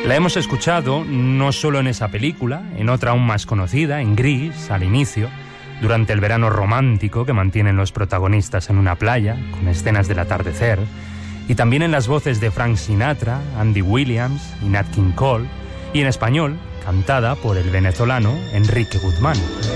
La hemos escuchado no solo en esa película, en otra aún más conocida, en Gris, al inicio, durante el verano romántico que mantienen los protagonistas en una playa, con escenas del atardecer, y también en las voces de Frank Sinatra, Andy Williams y Nat King Cole, y en español, cantada por el venezolano Enrique Guzmán.